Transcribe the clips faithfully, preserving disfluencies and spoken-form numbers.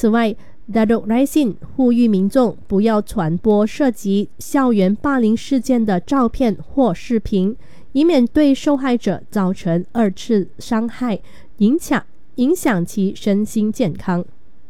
此外，Datuk Raisin 呼吁民众不要传播涉及校园霸凌事件的照片或视频，以免对受害者造成二次伤害，影响影响其身心健康。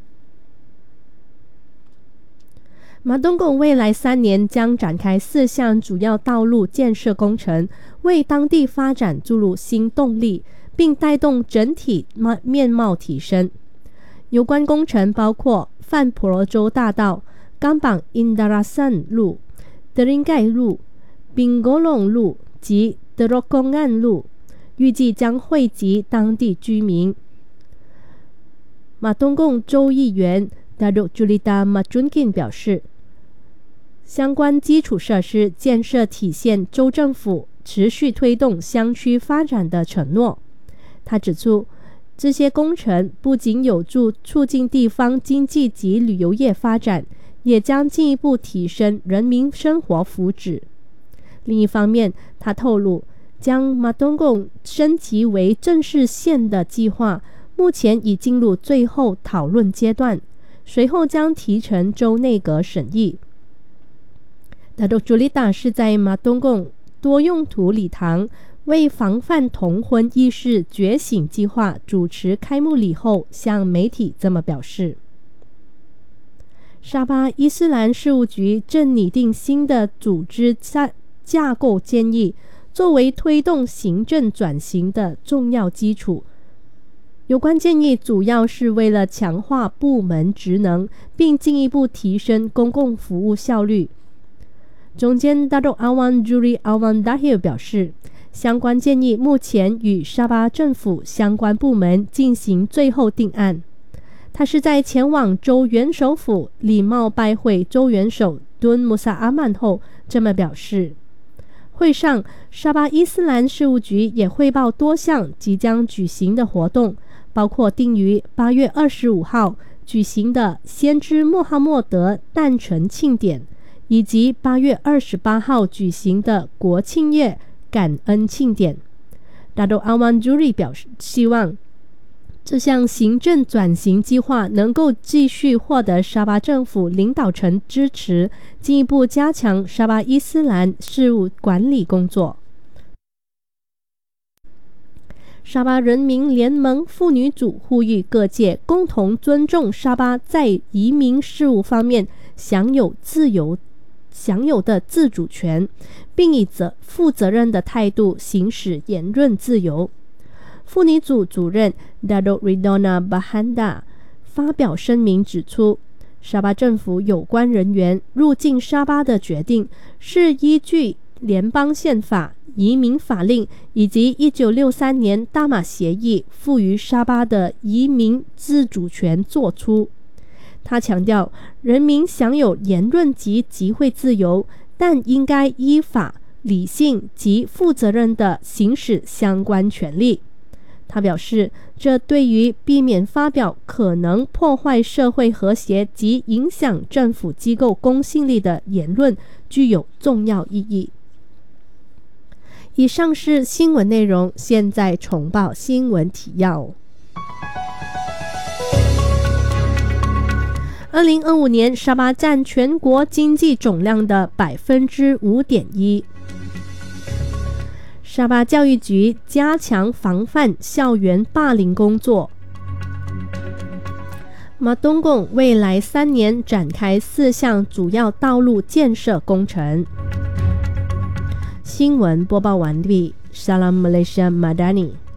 马东贡未来三年将展开四项主要道路建设工程，为当地发展注入新动力，并带动整体面貌提升。有关工程包括范婆罗洲大道、冈榜 Indarasan 路、德林盖路、宾果隆路及德罗公岸路，预计将惠及当地居民。马东贡州议员 Datuk Julita Majunkin 表示，相关基础设施建设体现州政府持续推动乡区发展的承诺。他指出，这些工程不仅有助促进地方经济及旅游业发展，也将进一步提升人民生活福祉。另一方面，他透露，将马东贡升级为正式县的计划目前已进入最后讨论阶段，随后将提呈州内阁审议。Datuk Julita 是在马东贡多用途礼堂为防范同婚意识觉醒计划主持开幕礼后向媒体这么表示。沙巴伊斯兰事务局正拟定新的组织架构建议，作为推动行政转型的重要基础。有关建议主要是为了强化部门职能，并进一步提升公共服务效率。总监 Datuk Awan Juri Awan Dahir 表示，相关建议目前与沙巴政府相关部门进行最后定案。他是在前往州元首府礼貌拜会州元首敦穆萨阿曼后这么表示。会上，沙巴伊斯兰事务局也汇报多项即将举行的活动，包括定于八月二十五号举行的先知穆罕默德诞辰庆典，以及八月二十八号举行的国庆夜感恩庆典。Datuk Awan Juri 表示希望这项行政转型计划能够继续获得沙巴政府领导层支持，进一步加强沙巴伊斯兰事务管理工作。沙巴人民联盟妇女组呼吁各界共同尊重沙巴在移民事务方面享有自由享有的自主权，并以责负责任的态度行使言论自由。妇女组主任 Datuk Ridona Bahanda 发表声明指出，沙巴政府有关人员入境沙巴的决定是依据联邦宪法、移民法令以及一九六三年大马协议赋予沙巴的移民自主权作出。他强调，人民享有言论及集会自由，但应该依法、理性及负责任地行使相关权利。他表示，这对于避免发表可能破坏社会和谐及影响政府机构公信力的言论具有重要意义。以上是新闻内容，现在重报新闻提要。二零二五年，沙巴占全国经济总量的百分之五点一。沙巴教育局加强防范校园霸凌工作。马东贡未来三年展开四项主要道路建设工程。新闻播报完毕。Salam Malaysia Madani。